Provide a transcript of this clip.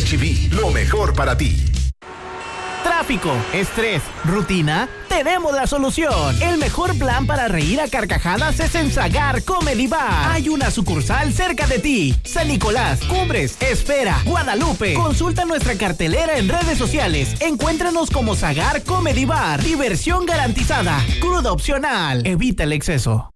HB, lo mejor para ti. Tráfico, estrés, rutina, tenemos la solución. El mejor plan para reír a carcajadas es en Sagar Comedy Bar. Hay una sucursal cerca de ti. San Nicolás, Cumbres, Espera, Guadalupe. Consulta nuestra cartelera en redes sociales. Encuéntranos como Sagar Comedy Bar. Diversión garantizada. Cruda opcional. Evita el exceso.